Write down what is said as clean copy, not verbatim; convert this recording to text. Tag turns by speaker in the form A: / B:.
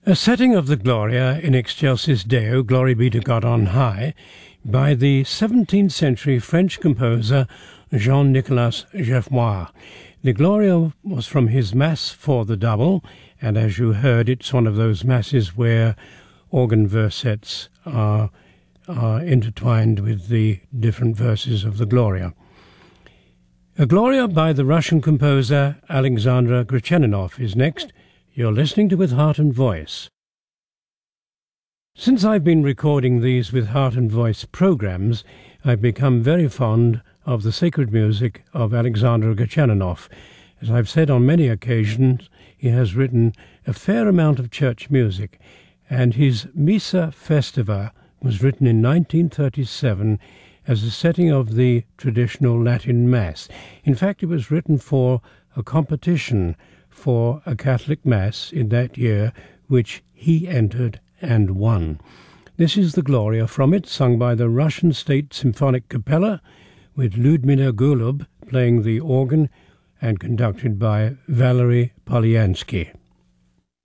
A: A setting of the Gloria in Excelsis Deo, Glory be to God on high, by the 17th century French composer Jean-Nicolas Jeffmoire. The Gloria was from his Mass for the double, and as you heard, it's one of those masses where organ versets are intertwined with the different verses of the Gloria. A Gloria by the Russian composer Alexander Gretchaninov is next. You're listening to With Heart and Voice. Since I've been recording these With Heart and Voice programs, I've become very fond of the sacred music of Alexander Gretchaninov. As I've said on many occasions, he has written a fair amount of church music, and his Missa Festiva was written in 1937 as a setting of the traditional Latin Mass. In fact, it was written for a competition for a Catholic Mass in that year, which he entered and won. This is the Gloria from it, sung by the Russian State Symphonic Capella, with Lyudmila Golub playing the organ and conducted by Valery Polyansky.